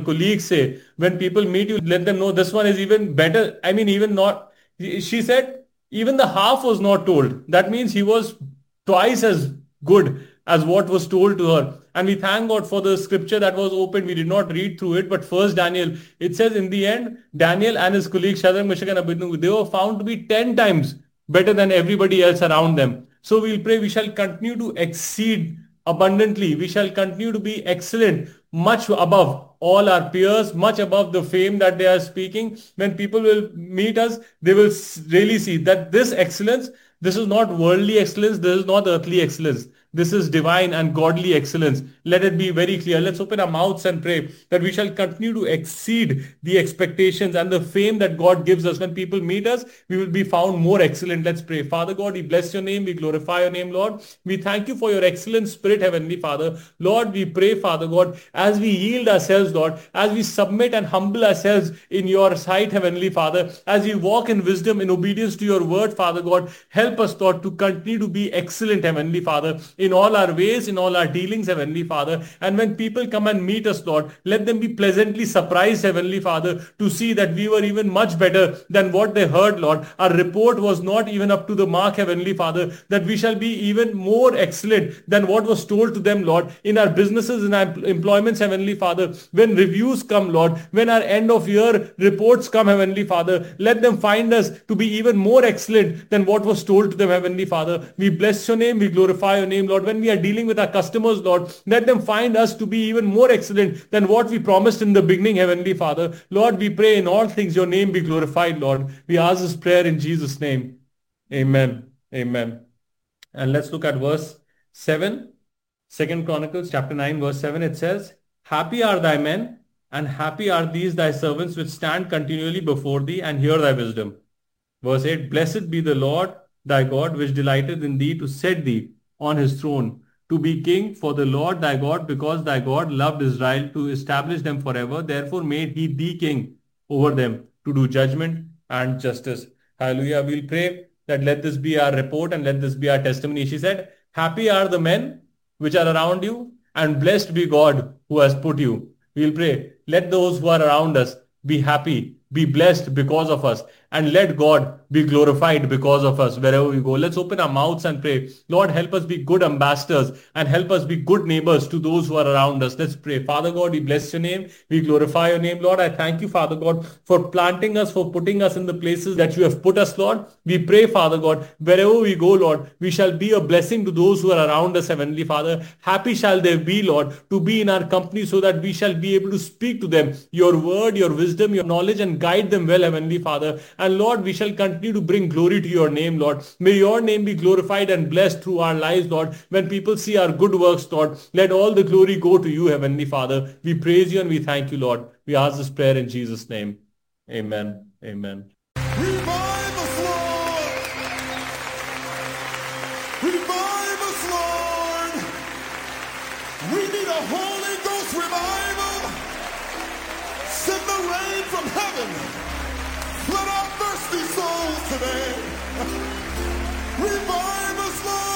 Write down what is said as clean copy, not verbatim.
colleagues say, when people meet you, let them know this one is even better. I mean, even not, she said, even the half was not told. That means he was twice as good as what was told to her. And we thank God for the scripture that was opened. We did not read through it, but first Daniel, it says in the end, Daniel and his colleague Shadrach, Meshach and Abednego, they were found to be 10 times better than everybody else around them. So we'll pray we shall continue to exceed abundantly. We shall continue to be excellent, much above all our peers, much above the fame that they are speaking. When people will meet us, they will really see that this excellence, this is not worldly excellence, this is not earthly excellence. This is divine and godly excellence. Let it be very clear. Let's open our mouths and pray that we shall continue to exceed the expectations and the fame that God gives us. When people meet us, we will be found more excellent. Let's pray. Father God, we bless your name. We glorify your name, Lord. We thank you for your excellent spirit, Heavenly Father. Lord, we pray, Father God, as we yield ourselves, Lord, as we submit and humble ourselves in your sight, Heavenly Father, as we walk in wisdom, in obedience to your word, Father God, help us, Lord, to continue to be excellent, Heavenly Father, in all our ways, in all our dealings, Heavenly Father. And when people come and meet us, Lord, let them be pleasantly surprised, Heavenly Father, to see that we were even much better than what they heard, Lord. Our report was not even up to the mark, Heavenly Father, that we shall be even more excellent than what was told to them, Lord, in our businesses, in our employments, Heavenly Father. When reviews come, Lord, when our end of year reports come, Heavenly Father, let them find us to be even more excellent than what was told to them, Heavenly Father. We bless your name, we glorify your name, Lord. When we are dealing with our customers, Lord, let them find us to be even more excellent than what we promised in the beginning, Heavenly Father. Lord, we pray in all things your name be glorified, Lord. We ask this prayer in Jesus' name. Amen. Amen. And let's look at verse 7. 2 Chronicles chapter 9 verse 7. It says, happy are thy men, and happy are these thy servants which stand continually before thee and hear thy wisdom. Verse 8. Blessed be the Lord thy God, which delighteth in thee to set thee on his throne, to be king for the Lord thy God, because thy God loved Israel to establish them forever. Therefore made he thee king over them, to do judgment and justice. Hallelujah. We'll pray that let this be our report and let this be our testimony. She said, happy are the men which are around you, and blessed be God who has put you. We'll pray, let those who are around us be happy, be blessed because of us, and let God be glorified because of us wherever we go. Let's open our mouths and pray. Lord, help us be good ambassadors and help us be good neighbors to those who are around us. Let's pray. Father God, we bless your name. We glorify your name, Lord. I thank you, Father God, for planting us, for putting us in the places that you have put us, Lord. We pray, Father God, wherever we go, Lord, we shall be a blessing to those who are around us, Heavenly Father. Happy shall they be, Lord, to be in our company so that we shall be able to speak to them your word, your wisdom, your knowledge, and guide them well, Heavenly Father. And Lord, we shall continue to bring glory to your name, Lord. May your name be glorified and blessed through our lives, Lord. When people see our good works, Lord, let all the glory go to you, Heavenly Father. We praise you and we thank you, Lord. We ask this prayer in Jesus' name. Amen. Amen. Revive us, Lord! Revive us, Lord! We need a Holy Ghost revival. Send the rain from heaven. Flood our thirsty souls today. Revive us, Lord!